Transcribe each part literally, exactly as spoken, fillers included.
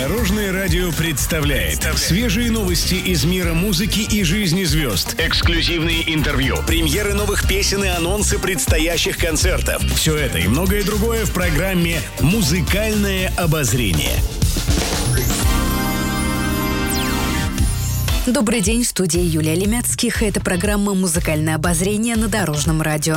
Дорожное радио представляет свежие новости из мира музыки и жизни звезд, эксклюзивные интервью, премьеры новых песен и анонсы предстоящих концертов. Все это и многое другое в программе «Музыкальное обозрение». Добрый день, в студии Юлия Лемяцких. Это программа «Музыкальное обозрение» на Дорожном радио.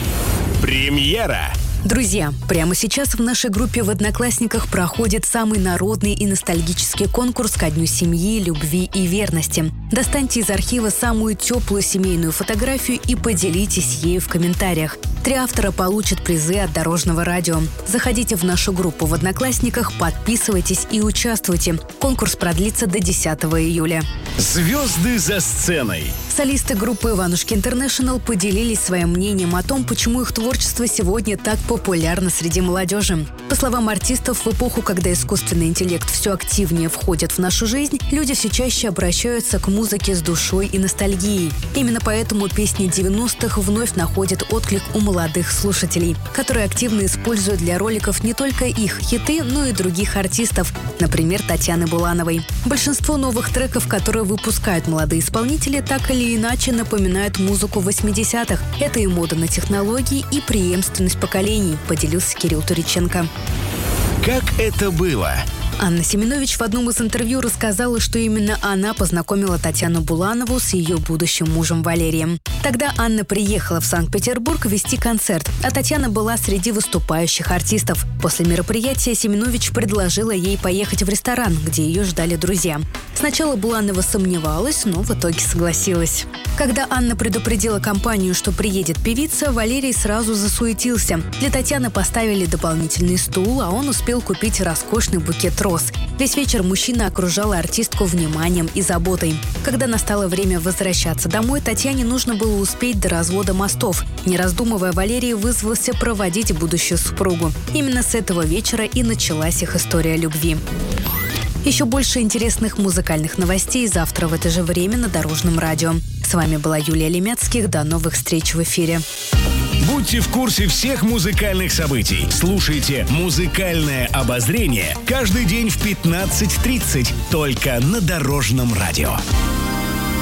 Премьера! Друзья, прямо сейчас в нашей группе в Одноклассниках проходит самый народный и ностальгический конкурс ко Дню семьи, любви и верности. Достаньте из архива самую теплую семейную фотографию и поделитесь ею в комментариях. Три автора получат призы от Дорожного радио. Заходите в нашу группу в Одноклассниках, подписывайтесь и участвуйте. Конкурс продлится до десятого июля. Звезды за сценой. Солисты группы «Иванушки Интернешнл» поделились своим мнением о том, почему их творчество сегодня так популярно среди молодежи. По словам артистов, в эпоху, когда искусственный интеллект все активнее входит в нашу жизнь, люди все чаще обращаются к музыке с душой и ностальгией. Именно поэтому песни девяностых вновь находят отклик у молодых слушателей, которые активно используют для роликов не только их хиты, но и других артистов, например, Татьяны Булановой. Большинство новых треков, которые выпускают молодые исполнители, так или иначе напоминают музыку восьмидесятых. Это и мода на технологии, и преемственность поколений, поделился Кирилл Туриченко. Как это было? Анна Семенович в одном из интервью рассказала, что именно она познакомила Татьяну Буланову с ее будущим мужем Валерием. Тогда Анна приехала в Санкт-Петербург вести концерт, а Татьяна была среди выступающих артистов. После мероприятия Семенович предложила ей поехать в ресторан, где ее ждали друзья. Сначала Буланова сомневалась, но в итоге согласилась. Когда Анна предупредила компанию, что приедет певица, Валерий сразу засуетился. Для Татьяны поставили дополнительный стул, а он успел купить роскошный букет роз. Весь вечер мужчина окружал артистку вниманием и заботой. Когда настало время возвращаться домой, Татьяне нужно было успеть до развода мостов. Не раздумывая, Валерий вызвался проводить будущую супругу. Именно с этого вечера и началась их история любви. Еще больше интересных музыкальных новостей завтра в это же время на Дорожном радио. С вами была Юлия Лемяцких. До новых встреч в эфире. Будьте в курсе всех музыкальных событий. Слушайте «Музыкальное обозрение» каждый день в пятнадцать тридцать только на Дорожном радио.